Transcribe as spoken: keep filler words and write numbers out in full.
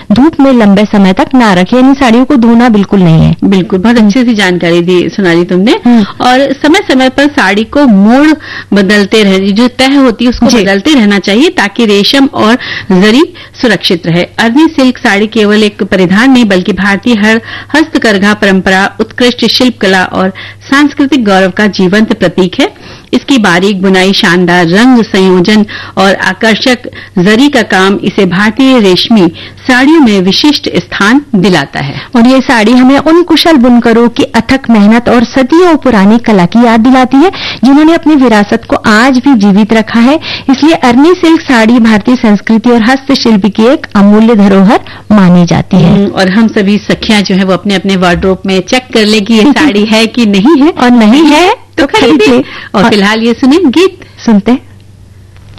धूप में लंबे समय तक ना रखें, यानी साड़ियों को धोना बिल्कुल नहीं है। बिल्कुल, बहुत अच्छी सी जानकारी दी सोनाली तुमने। और समय समय पर साड़ी को मोड़ बदलते रहे, जो तह होती है उसको बदलते रहना चाहिए ताकि रेशम और जरी सुरक्षित रहे। अरनी सिल्क साड़ी केवल एक परिधान नहीं बल्कि भारतीय हर हस्तकरघा परंपरा, उत्कृष्ट शिल्प कला और सांस्कृतिक गौरव का जीवंत प्रतीक है। इसकी बारीक बुनाई, शानदार रंग संयोजन और आकर्षक जरी का काम इसे भारतीय रेशमी साड़ियों में विशिष्ट स्थान दिलाता है। और ये साड़ी हमें उन कुशल बुनकरों की अथक मेहनत और सदियों पुरानी कला की याद दिलाती है, जिन्होंने अपनी विरासत को आज भी जीवित रखा है। इसलिए अरनी सिल्क साड़ी भारतीय संस्कृति और हस्तशिल्प की एक अमूल्य धरोहर मानी जाती है। और हम सभी सखियां जो है वो अपने अपने वार्डरोब में चेक कर ले कि ये साड़ी है कि नहीं है, और नहीं है तो खरीदे। और फिलहाल ये सुने गीत सुनते